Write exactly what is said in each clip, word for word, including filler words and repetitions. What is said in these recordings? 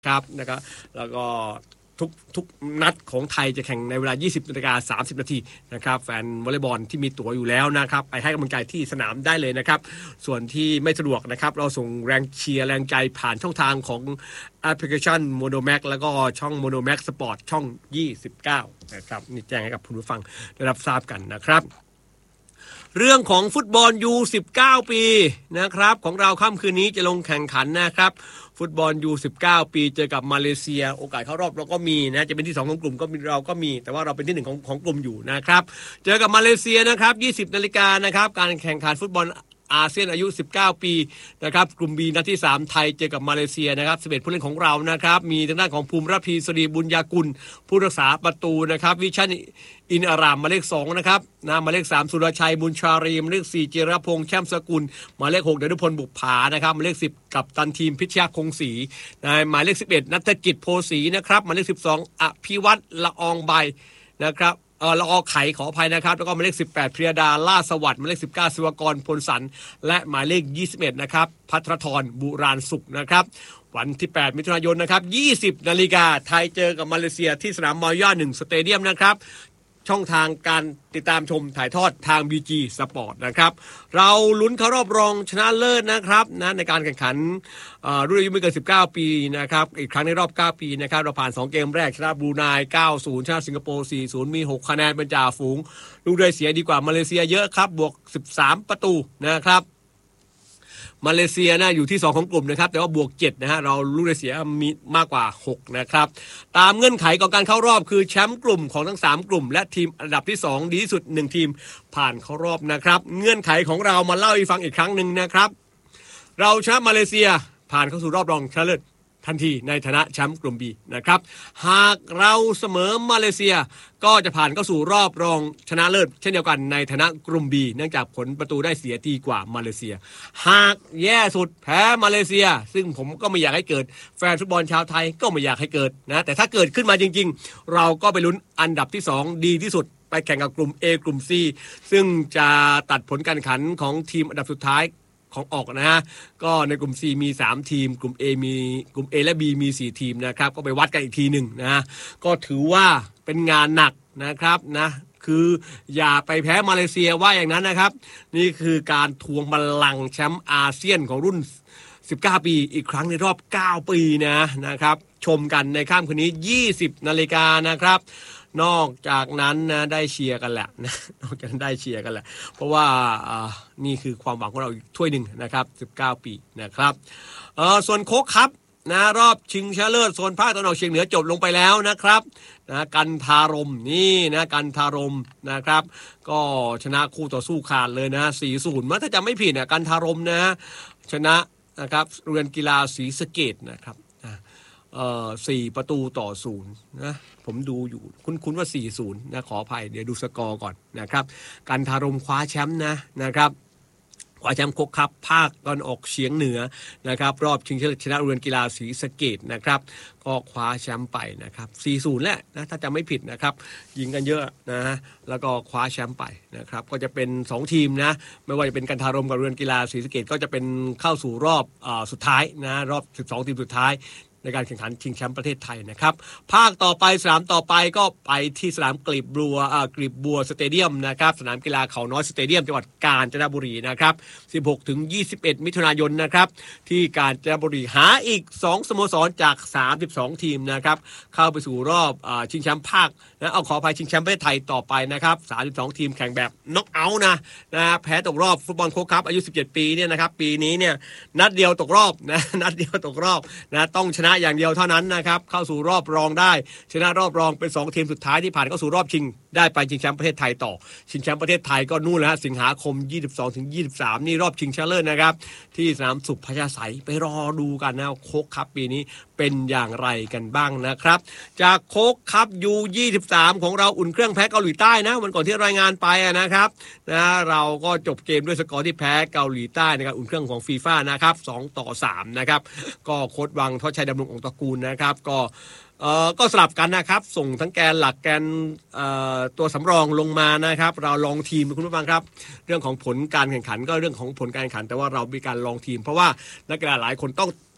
ครับนะครับแล้วก็ทุกทุกนัดของไทยจะแข่งในเวลา ยี่สิบนาฬิกาสามสิบนาทีนะครับแฟนวอลเลย์บอลที่มีตั๋วอยู่แล้วนะครับไปให้กำลังใจที่สนามได้เลยนะครับส่วนที่ไม่สะดวกนะครับเราส่งแรงเชียร์แรงใจผ่านช่องทางของแอปพลิเคชัน Monomax แล้วก็ช่อง Monomax Sport ช่องยี่สิบเก้านะครับนี่แจ้งให้กับผู้ฟังได้รับทราบกันนะครับเรื่องของฟุตบอล ยู สิบเก้า ปีนะครับของเราค่ำคืนนี้จะลงแข่งขันนะครับฟุตบอล ยู สิบเก้า ปีเจอกับมาเลเซียโอกาสเข้ารอบเราก็มีนะจะเป็นที่สองของกลุ่มก็มีเราก็มีแต่ว่าเราเป็นที่หนึ่งของของกลุ่มอยู่นะครับเจอกับมาเลเซียนะครับ ยี่สิบนาฬิกานะครับการแข่งขันฟุตบอลอาเซียนอายุสิบเก้าปีนะครับกลุ่ม B นัดที่สามไทยเจอกับมาเลเซียนะครับสิบเอ็ดผู้เล่นของเรานะครับมีทางด้านของภูมิระพีสรีบุญญากุลผู้รักษาประตูนะครับวิชันอินอารามหมายเลขสองนะครับนะหมายเลขสามสุรชัยบุญชารีหมายเลขสี่เจรพงษ์แช่มสกุลหมายเลขหกเดชพลบุกผานะครับหมายเลขสิบกับตันทีมพิชยาคงศรีนะหมายเลขสิบเอ็ดณัฐกิจโพสีนะครับหมายเลขสิบสองอภิวัตรละอองใบนะครับเออละออไขขออภัยนะครับแล้วก็หมายเลขสิบแปดพริยดาล่าสวัสดิ์หมายเลขสิบเก้าศิวกรพลสันและหมายเลขยี่สิบเอ็ดนะครับภัทรธรบุราณสุขนะครับวันที่แปดมิถุนายนนะครับ ยี่สิบนาฬิกาไทยเจอกับมาเลเซียที่สนามมอย่าหนึ่งสเตเดียมนะครับช่องทางการติดตามชมถ่ายทอดทาง บี จี Sport นะครับเราลุ้นเข้ารอบรองชนะเลิศนะครับนะในการแข่งขันรุ่นอายุไม่เกินสิบเก้าปีนะครับอีกครั้งในรอบเก้าปีนะครับเราผ่านสองเกมแรกชนะบรูไน เก้าศูนย์ ชนะสิงคโปร์ สี่ศูนย์ มีหกคะแนนเป็นจ่าฝูงลูกได้เสียดีกว่ามาเลเซียเยอะครับบวกสิบสามประตูนะครับมาเลเซียนะอยู่ที่สองของกลุ่มนะครับแต่ว่าบวกเจ็ดนะฮะเราลูกได้เสียมีมากกว่าหกนะครับตามเงื่อนไขของการเข้ารอบคือแชมป์กลุ่มของทั้งสามกลุ่มและทีมอันดับที่สองดีที่สุดหนึ่งทีมผ่านเข้ารอบนะครับเงื่อนไขของเรามาเล่าให้ฟังอีกครั้งนึงนะครับเราชนะมาเลเซียผ่านเข้าสู่รอบรองชนะเลิศทันทีในฐานะแชมป์กลุ่ม B นะครับหากเราเสมอมาเลเซียก็จะผ่านเข้าสู่รอบรองชนะเลิศเช่นเดียวกันในฐานะกลุ่ม B เนื่องจากผลประตูได้เสียดีกว่ามาเลเซียหากแย่สุดแพ้มาเลเซียซึ่งผมก็ไม่อยากให้เกิดแฟนฟุตบอลชาวไทยก็ไม่อยากให้เกิดนะแต่ถ้าเกิดขึ้นมาจริงๆเราก็ไปลุ้นอันดับที่สองดีที่สุดไปแข่งกับกลุ่ม A กลุ่ม C ซึ่งจะตัดผลการแข่งขันของทีมอันดับสุดท้ายของออกนะฮะก็ในกลุ่ม C มีสามทีมกลุ่ม A มีกลุ่ม A และ B มีสี่ทีมนะครับก็ไปวัดกันอีกทีหนึ่งนะฮะก็ถือว่าเป็นงานหนักนะครับนะคืออย่าไปแพ้มาเลเซียว่าอย่างนั้นนะครับนี่คือการทวงบัลลังก์แชมป์อาเซียนของรุ่นสิบเก้าปีอีกครั้งในรอบเก้าปีนะนะครับชมกันในค่ำคืนนี้ ยี่สิบนาฬิกานะครับนอกจากนั้นนะได้เชียร์กันแหละนะนอกจากนั้นได้เชียร์กันแหละเพราะว่าอ่านี่คือความหวังของเราอีกถ้วยหนึ่งนะครับสิบเก้าปีนะครับเอ่อส่วนโค้กคัพนะรอบชิงชนะเลิศโซนภาคตะวันออกเฉียงเหนือจบลงไปแล้วนะครับนะกันทารมนี่นะกันทารมนะครับก็ชนะคู่ต่อสู้ขาดเลยนะ สี่ศูนย์ มั้งถ้าจำไม่ผิดเนี่ยกันทารมนะชนะนะครับโรงเรียนกีฬาศรีสะเกษนะครับเอ่อสี่ประตูต่อศูนย์นะผมดูอยู่คุ้นๆว่าสี่ศูนย์นะขออภัยเดี๋ยวดูสกอร์ก่อนนะครับกันทารมคว้าแชมป์นะนะครับคว้าแชมป์โค้กคัพภาคตะวันออกเฉียงเหนือนะครับรอบชิงชนะโรงเรียนกีฬาศรีสะเกษนะครับก็คว้าแชมป์ไปนะครับ สี่ศูนย์ แหละนะถ้าจำไม่ผิดนะครับยิงกันเยอะนะแล้วก็คว้าแชมป์ไปนะครับก็จะเป็นสองทีมนะไม่ว่าจะเป็นกันทารมกับโรงเรียนกีฬาศรีสะเกษก็จะเป็นเข้าสู่รอบอ่าสุดท้ายนะรอบสิบสองทีมสุดท้ายในการแข่งขันชิงแชมป์ประเทศไทยนะครับภาคต่อไปสนามต่อไปก็ไปที่สนามกลีบบัวอ่ากลีบบัวสเตเดียมนะครับสนามกีฬาเขาน้อยสเตเดียมจังหวัดกาญจนบุรีนะครับสิบหกถึงยี่สิบเอ็ดมิถุนายนนะครับที่กาญจนบุรีหาอีกสองสโมสรจากสามสิบสองทีมนะครับเข้าไปสู่รอบอ่าชิงแชมป์ภาคนะเอาขออภัยชิงแชมป์ประเทศไทยต่อไปนะครับสามสิบสองทีมแข่งแบบน็อกเอาท์นะนะแพ้ตกรอบฟุตบอลโค้กคัพอายุสิบเจ็ดปีเนี่ยนะครับปีนี้เนี่ยนัดเดียวตกรอบนะนัดเดียวตกรอบนะต้องชนะอย่างเดียวเท่านั้นนะครับเข้าสู่รอบรองได้ชนะรอบรองเป็นสองทีมสุดท้ายที่ผ่านเข้าสู่รอบชิงได้ไปชิงแชมป์ประเทศไทยต่อชิงแชมป์ประเทศไทยก็นู่นแล้วสิงหาคมยี่สิบสองถึงยี่สิบสามนี่รอบชิงชนะเลิศนะครับที่สนามสุขพญาไสไปรอดูกันนะโค้กคัพปีนี้เป็นอย่างไรกันบ้างนะครับจากโค้กคัพ ยู ยี่สิบสาม ของเราอุ่นเครื่องแพ้เกาหลีใต้นะวันก่อนที่รายงานไปนะครับนะเราก็จบเกมด้วยสกอร์ที่แพ้เกาหลีใต้ในการอุ่นเครื่องของฟีฟ่านะครับสองต่อสามนะครับก็โค้ชวังทศชัยดำรงองค์ตระกูลนะครับก็เอ่อก็สลับกันนะครับส่งทั้งแกนหลักแกนเอ่อตัวสำรองลงมานะครับเราลองทีมคุณผู้ฟังครับเรื่องของผลการแข่งขันก็เรื่องของผลการแข่งขันแต่ว่าเรามีการลองทีมเพราะว่านักกีฬาหลายคนต้อง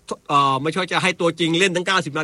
เอ่อไม่ใช่จะให้ตัวจริงเล่นทั้งเก้าสิบนาที